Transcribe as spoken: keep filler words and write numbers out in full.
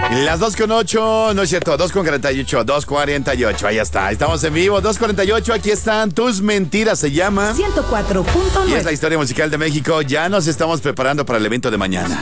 Las dos con ocho, no es cierto, dos con cuarenta y ocho, dos cuarenta y ocho, ahí está, estamos en vivo, dos cuarenta y ocho, aquí están Tus Mentiras, se llama. ciento cuatro punto nueve. Y es la historia musical de México, ya nos estamos preparando para el evento de mañana.